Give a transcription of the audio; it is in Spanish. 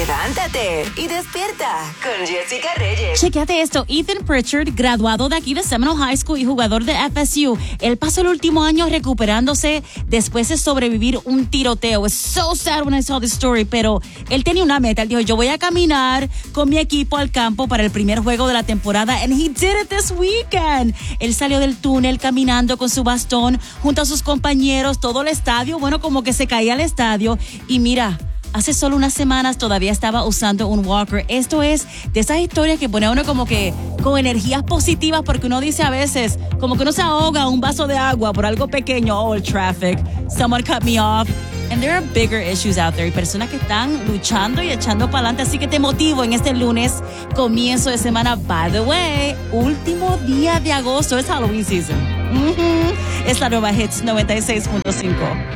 Levántate y despierta con Jessica Reyes. Chequéate esto. Ethan Pritchard, graduado de aquí de Seminole High School y jugador de FSU. Él pasó el último año recuperándose después de sobrevivir un tiroteo. It's so sad when I saw this story, pero él tenía una meta. Él dijo, yo voy a caminar con mi equipo al campo para el primer juego de la temporada, and he did it this weekend. Él salió del túnel caminando con su bastón junto a sus compañeros, todo el estadio, bueno, como que se caía el estadio, y mira, hace solo unas semanas todavía estaba usando un walker. Esto es de esas historias que pone a uno como que con energías positivas, porque uno dice a veces, como que uno se ahoga un vaso de agua por algo pequeño. Oh, el traffic. Someone cut me off. And there are bigger issues out there. Y personas que están luchando y echando para adelante. Así que te motivo en este lunes, comienzo de semana. By the way, último día de agosto. Es Halloween season. Es la nueva Hits 96.5.